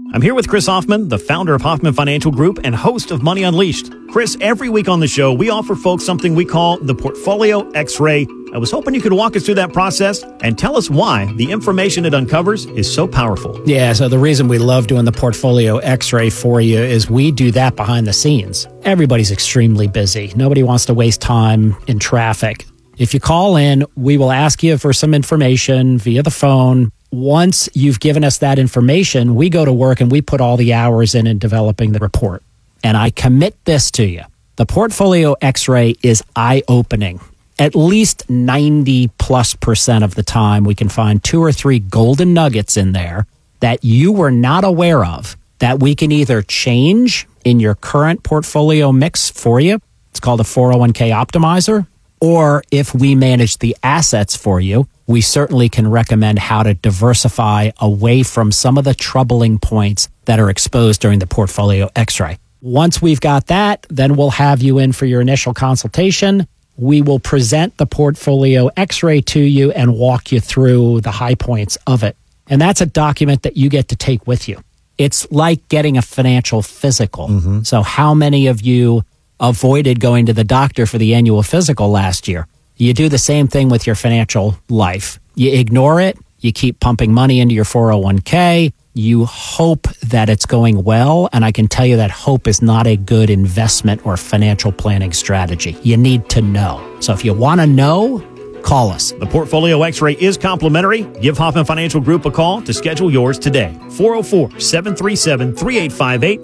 I'm here with Chris Hoffman, the founder of Hoffman Financial Group and host of Money Unleashed. Chris, every week on the show, we offer folks something we call the Portfolio X-Ray. I was hoping you could walk us through that process and tell us why the information it uncovers is so powerful. Yeah, so the reason we love doing the Portfolio X-Ray for you is we do that behind the scenes. Everybody's extremely busy. Nobody wants to waste time in traffic. If you call in, we will ask you for some information via the phone. Once you've given us that information, we go to work and we put all the hours in developing the report. And I commit this to you. The Portfolio X-Ray is eye-opening. At least 90+% of the time, we can find 2 or 3 golden nuggets in there that you were not aware of that we can either change in your current portfolio mix for you. It's called a 401k optimizer. Or if we manage the assets for you, we certainly can recommend how to diversify away from some of the troubling points that are exposed during the Portfolio X-ray. Once we've got that, then we'll have you in for your initial consultation. We will present the Portfolio X-ray to you and walk you through the high points of it. And that's a document that you get to take with you. It's like getting a financial physical. Mm-hmm. So how many of you avoided going to the doctor for the annual physical last year? You do the same thing with your financial life. You ignore it. You keep pumping money into your 401k. You hope that it's going well. And I can tell you that hope is not a good investment or financial planning strategy. You need to know. So if you want to know, call us. The Portfolio X-Ray is complimentary. Give Hoffman Financial Group a call to schedule yours today. 404-737-3858,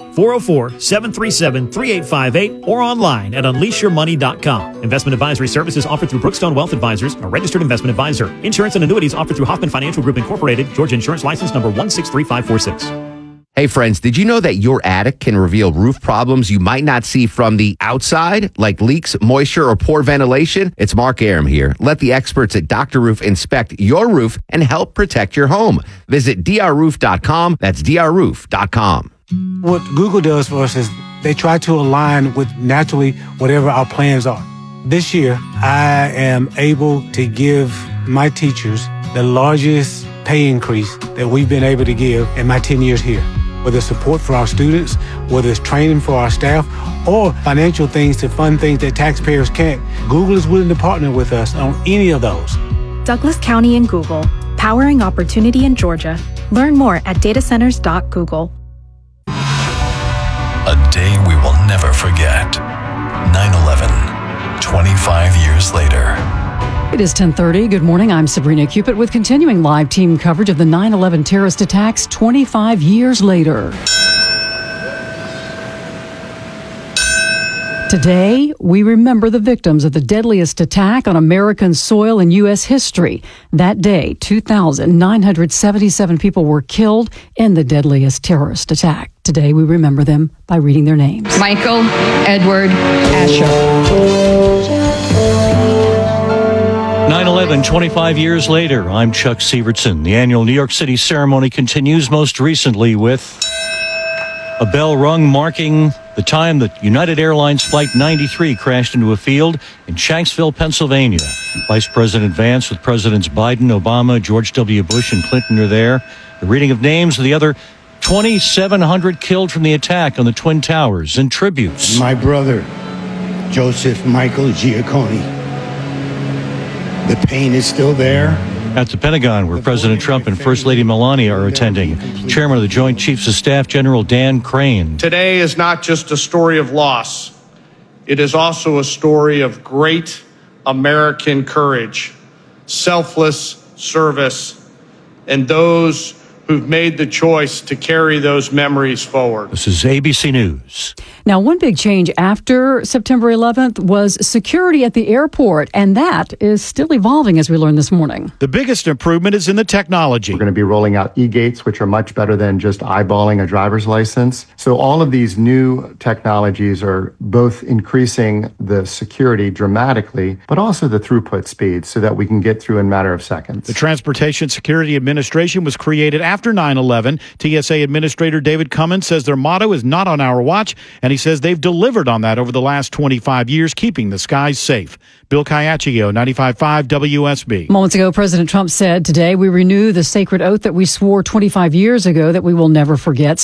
404-737-3858, or online at unleashyourmoney.com. Investment advisory services offered through Brookstone Wealth Advisors, a registered investment advisor. Insurance and annuities offered through Hoffman Financial Group Incorporated, Georgia Insurance License number 163546. Hey friends, did you know that your attic can reveal roof problems you might not see from the outside, like leaks, moisture, or poor ventilation? It's Mark Aram here. Let the experts at Dr. Roof inspect your roof and help protect your home. Visit drroof.com. That's drroof.com. What Google does for us is they try to align with naturally whatever our plans are. This year, I am able to give my teachers the largest pay increase that we've been able to give in my 10 years here. Whether it's support for our students, whether it's training for our staff, or financial things to fund things that taxpayers can't, Google is willing to partner with us on any of those. Douglas County and Google, powering opportunity in Georgia. Learn more at datacenters.google. A day we will never forget. 9/11, 25 years later. It is 10:30. Good morning. I'm Sabrina Cupid with continuing live team coverage of the 9/11 terrorist attacks 25 years later. Today, we remember the victims of the deadliest attack on American soil in U.S. history. That day, 2,977 people were killed in the deadliest terrorist attack. Today, we remember them by reading their names. Michael Edward Asher. 9/11, 25 years later. I'm Chuck Sievertson. The annual New York City ceremony continues most recently with a bell rung marking the time that United Airlines Flight 93 crashed into a field in Shanksville, Pennsylvania. Vice President Vance with Presidents Biden, Obama, George W. Bush, and Clinton are there. The reading of names of the other 2,700 killed from the attack on the Twin Towers and tributes. My brother, Joseph Michael Giacconi. The pain is still there. At the Pentagon, where President Trump and First Lady Melania are attending. Chairman of the Joint Chiefs of Staff, General Dan Crane. Today is not just a story of loss. It is also a story of great American courage, selfless service, and those who've made the choice to carry those memories forward. This is ABC News. Now, one big change after September 11th was security at the airport, and that is still evolving as we learned this morning. The biggest improvement is in the technology. We're going to be rolling out e-gates, which are much better than just eyeballing a driver's license. So all of these new technologies are both increasing the security dramatically, but also the throughput speed so that we can get through in a matter of seconds. The Transportation Security Administration was created after 9/11. TSA Administrator David Cummins says their motto is not on our watch, and he says they've delivered on that over the last 25 years, keeping the skies safe. Bill Caiaccio, 95.5 WSB. Moments ago, President Trump said, today we renew the sacred oath that we swore 25 years ago that we will never forget.